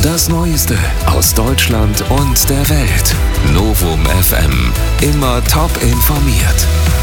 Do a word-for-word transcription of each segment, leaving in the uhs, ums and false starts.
Das Neueste aus Deutschland und der Welt. Novum F M. Immer top informiert.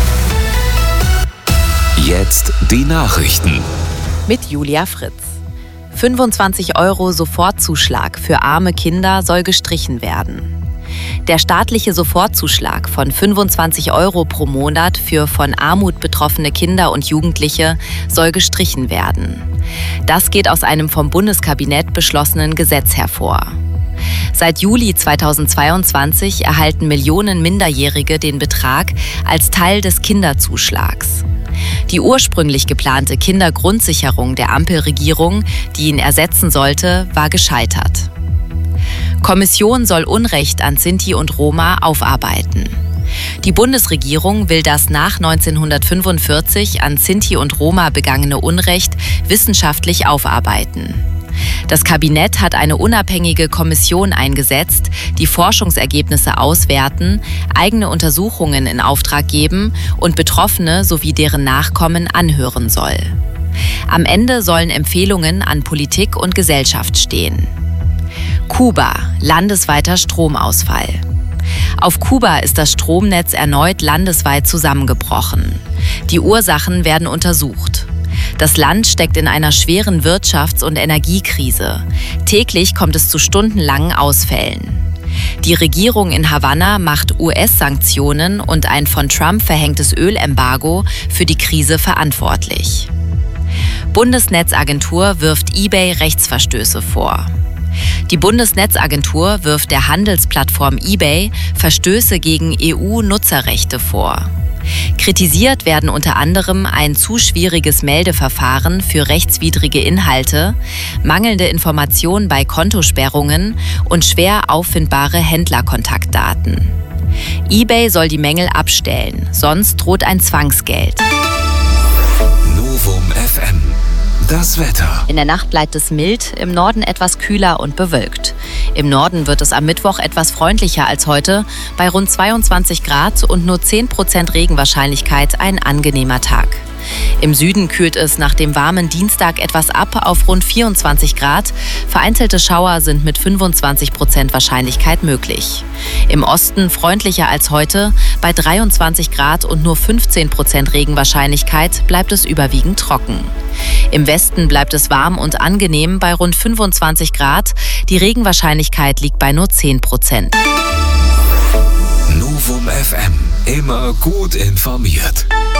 Jetzt die Nachrichten. Mit Julia Fritz. fünfundzwanzig Euro Sofortzuschlag für arme Kinder soll gestrichen werden. Der staatliche Sofortzuschlag von fünfundzwanzig Euro pro Monat für von Armut betroffene Kinder und Jugendliche soll gestrichen werden. Das geht aus einem vom Bundeskabinett beschlossenen Gesetz hervor. Seit Juli zweitausendzweiundzwanzig erhalten Millionen Minderjährige den Betrag als Teil des Kinderzuschlags. Die ursprünglich geplante Kindergrundsicherung der Ampelregierung, die ihn ersetzen sollte, war gescheitert. Kommission soll Unrecht an Sinti und Roma aufarbeiten. Die Bundesregierung will das nach neunzehnhundertfünfundvierzig an Sinti und Roma begangene Unrecht wissenschaftlich aufarbeiten. Das Kabinett hat eine unabhängige Kommission eingesetzt, die Forschungsergebnisse auswerten, eigene Untersuchungen in Auftrag geben und Betroffene sowie deren Nachkommen anhören soll. Am Ende sollen Empfehlungen an Politik und Gesellschaft stehen. Kuba, landesweiter Stromausfall. Auf Kuba ist das Stromnetz erneut landesweit zusammengebrochen. Die Ursachen werden untersucht. Das Land steckt in einer schweren Wirtschafts- und Energiekrise. Täglich kommt es zu stundenlangen Ausfällen. Die Regierung in Havanna macht U S-Sanktionen und ein von Trump verhängtes Ölembargo für die Krise verantwortlich. Bundesnetzagentur wirft eBay Rechtsverstöße vor. Die Bundesnetzagentur wirft der Handelsplattform eBay Verstöße gegen E U-Nutzerrechte vor. Kritisiert werden unter anderem ein zu schwieriges Meldeverfahren für rechtswidrige Inhalte, mangelnde Informationen bei Kontosperrungen und schwer auffindbare Händlerkontaktdaten. eBay soll die Mängel abstellen, sonst droht ein Zwangsgeld. Novum F M. Das Wetter. In der Nacht bleibt es mild, im Norden etwas kühler und bewölkt. Im Norden wird es am Mittwoch etwas freundlicher als heute, bei rund zweiundzwanzig Grad und nur zehn Prozent Regenwahrscheinlichkeit ein angenehmer Tag. Im Süden kühlt es nach dem warmen Dienstag etwas ab auf rund vierundzwanzig Grad. Vereinzelte Schauer sind mit fünfundzwanzig Prozent Wahrscheinlichkeit möglich. Im Osten freundlicher als heute. Bei dreiundzwanzig Grad und nur fünfzehn Prozent Regenwahrscheinlichkeit bleibt es überwiegend trocken. Im Westen bleibt es warm und angenehm bei rund fünfundzwanzig Grad. Die Regenwahrscheinlichkeit liegt bei nur zehn Prozent. Novum F M. Immer gut informiert.